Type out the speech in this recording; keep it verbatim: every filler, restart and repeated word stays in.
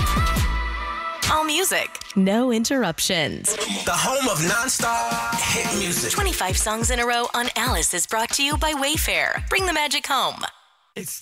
All music, no interruptions. The home of non-stop hit music. twenty-five songs in a row on Alice is brought to you by Wayfair. Bring the magic home. It's